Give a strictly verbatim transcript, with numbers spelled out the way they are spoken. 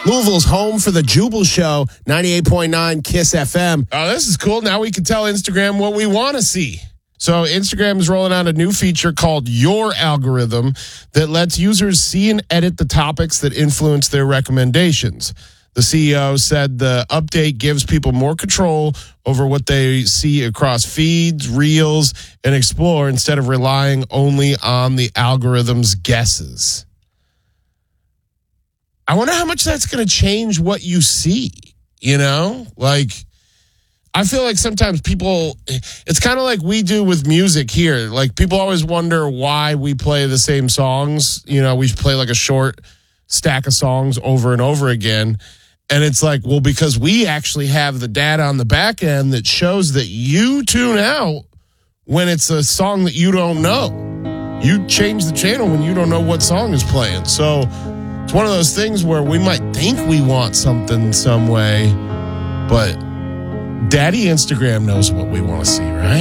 Louisville's home for the Jubal Show, ninety-eight point nine KISS F M. Oh, this is cool. Now we can tell Instagram what we want to see. So Instagram is rolling out a new feature called Your Algorithm that lets users see and edit the topics that influence their recommendations. The C E O said the update gives people more control over what they see across feeds, reels, and explore instead of relying only on the algorithm's guesses. I wonder how much that's going to change what you see, you know? Like, I feel like sometimes people, it's kind of like we do with music here. Like, people always wonder why we play the same songs. You know, we play like a short stack of songs over and over again. And it's like, well, because we actually have the data on the back end that shows that you tune out when it's a song that you don't know. You change the channel when you don't know what song is playing. So it's one of those things where we might think we want something some way, but Daddy Instagram knows what we want to see, right?